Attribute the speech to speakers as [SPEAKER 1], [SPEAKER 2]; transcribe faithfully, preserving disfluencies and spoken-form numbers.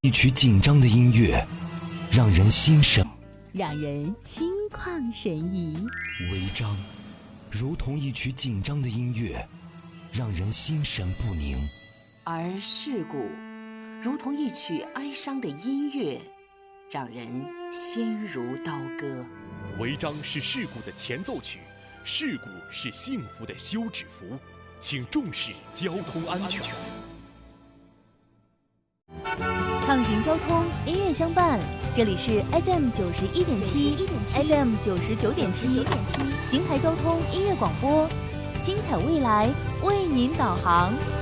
[SPEAKER 1] 一曲紧张的音乐，让人心神，
[SPEAKER 2] 让人心旷神怡。
[SPEAKER 1] 违章，如同一曲紧张的音乐，让人心神不宁；
[SPEAKER 3] 而事故，如同一曲哀伤的音乐，让人心如刀割。
[SPEAKER 4] 违章是事故的前奏曲，事故是幸福的休止符，请重视交通安全。
[SPEAKER 2] 畅行交通，音乐相伴。这里是 F M 九十一点七 ，F M 九十九点七，邢台交通音乐广播，精彩未来为您导航。